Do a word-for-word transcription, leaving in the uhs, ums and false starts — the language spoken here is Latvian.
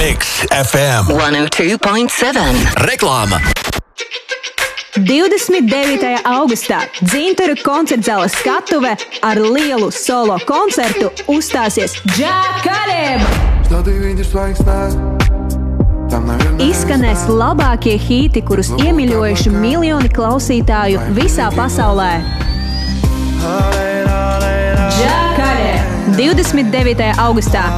Mix F M one oh two point seven. Reklāma. divdesmit devītajā augustā Dzintaru koncertzāles skatuve ar lielu solo koncertu uzstāsies Džakareb. Izskanēs labākie hīti, kurus iemīļojuši miljoni klausītāju visā pasaulē. Džakareb. divdesmit devītajā augustā